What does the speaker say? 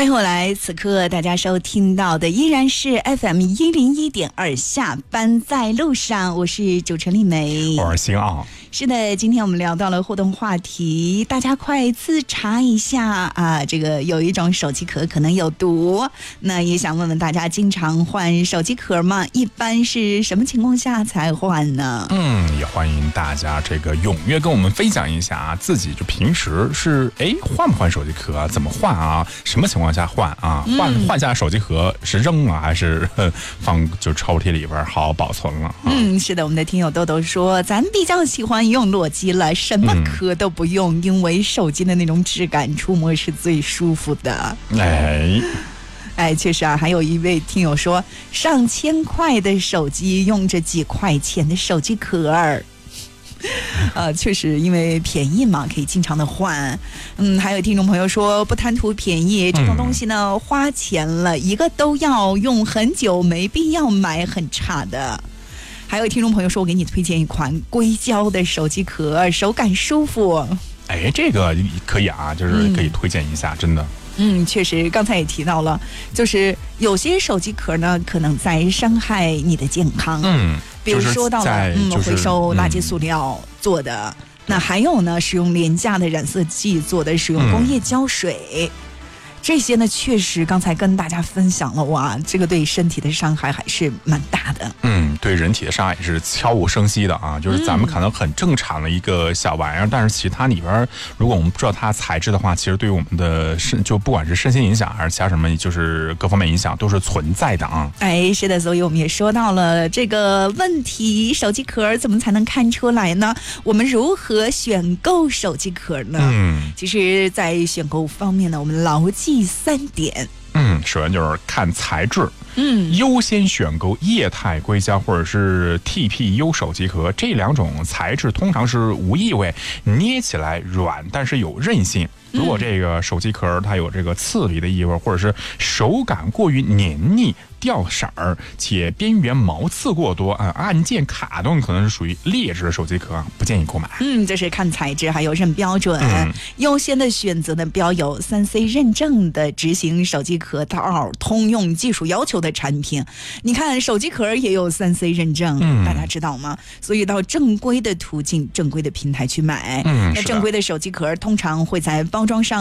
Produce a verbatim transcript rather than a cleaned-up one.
欢迎回来，此刻大家收听到的依然是 F M 一零一点二下班在路上，我是主持人丽梅， 我是星傲。 是的，今天我们聊到了互动话题，大家快自查一下啊，这个有一种手机壳可能有毒，那也想问问大家，经常换手机壳吗？一般是什么情况下才换呢？ 嗯，也欢迎大家这个踊跃跟我们分享一下啊，自己就平时是哎换不换手机壳啊？怎么换啊？什么情况下换啊？换换下手机壳是扔啊，还是放就抽屉里边好好保存了、啊？ 嗯，是的，我们的听友豆豆说，咱比较喜欢用诺基了，什么壳都不用、嗯、因为手机的那种质感触摸是最舒服的。 哎哎，确实啊，还有一位听友说，上千块的手机用着几块钱的手机壳儿。呃，确实，因为便宜嘛，可以经常的换。嗯，还有听众朋友说，不贪图便宜，这种东西呢，嗯、花钱了，一个都要用很久，没必要买很差的。还有听众朋友说，我给你推荐一款硅胶的手机壳，手感舒服。 哎，这个可以啊，就是可以推荐一下，嗯、真的。 嗯，确实，刚才也提到了，就是有些手机壳呢，可能在伤害你的健康。 嗯， 比如说到了、 就是、 嗯， 就是、 回收垃圾塑料做的。嗯、那还有呢，使用廉价的染色剂做的，使用工业胶水。嗯，这些呢，确实刚才跟大家分享了，哇，这个对身体的伤害还是蛮大的。 嗯，对人体的伤害也是悄无声息的啊，就是咱们可能很正常的一个小玩意儿，嗯、但是其他里边，如果我们不知道它材质的话，其实对于我们的身，就不管是身心影响还是其他什么，就是各方面影响都是存在的啊。 哎，是的，所以我们也说到了这个问题，手机壳怎么才能看出来呢？我们如何选购手机壳呢？ 嗯， 其实，在选购方面呢，我们牢记第三点， 嗯，首先就是看材质， 嗯， 优先选购液态硅胶或者是 T P U 手机壳，这两种材质通常是无异味，捏起来软，但是有韧性。如果这个手机壳它有这个刺鼻的异味，或者是手感过于黏腻、掉色儿，且边缘毛刺过多啊，按键卡顿，可能是属于劣质的手机壳，不建议购买。 嗯，这是看材质，还有认标准。嗯、优先的选择呢，标有三 C 认证的执行手机壳套通用技术要求的产品。你看，手机壳也有三 C 认证、嗯，大家知道吗？所以到正规的途径、正规的平台去买。 嗯， 那正规的手机壳通常会在包装上